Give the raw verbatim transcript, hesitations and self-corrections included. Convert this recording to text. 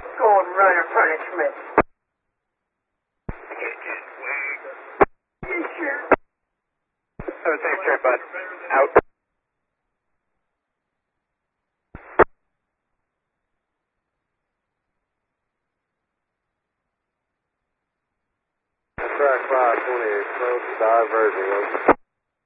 Gold runner punishment. You sure? Oh, same straight, bud. Out. Track five twenty-eight, close, diverging.